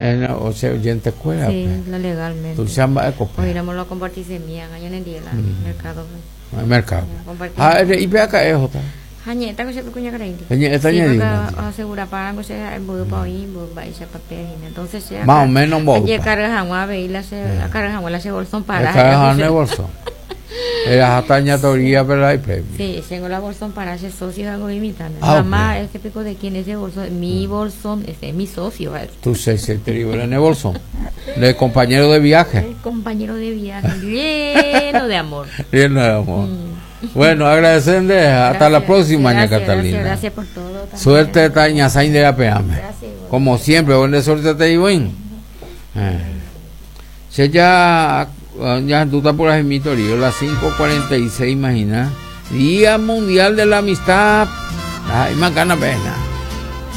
O sea, oyente escuela. Sí, legalmente. Tú llamas a copa. Hoy iremos a compartir semillas, allá en el día, mercado. El mercado. Y ve acá es otra. Hanya tak saya punya kerja ini. Esta asegura para que saya bawa paui, bawa isi papel ini. Entonces saya. Más o menos bawa. Hanya carga hangwa veila se, carga hangwa la se bolsón para. Carga hangwa bolsón. Era hataña teoría pero hay premio. Sí, tengo la bolsón para ser socio algo imitando. Mamá, este pico de quién es el bolsón, mi bolsón, es mi socio. Tú sabes el peligro en el bolsón. De compañero de viaje. El compañero de viaje, lleno de amor. Lleno de amor. Bueno, agradecerle hasta la próxima, ña Catalina. Gracias por todo. También. Suerte, taña, sain de la peame. Como siempre, buena suerte te digo. Se ya tú estás por las emitorios, las 5:46, imagina. Día Mundial de la Amistad. Ay, macana pena.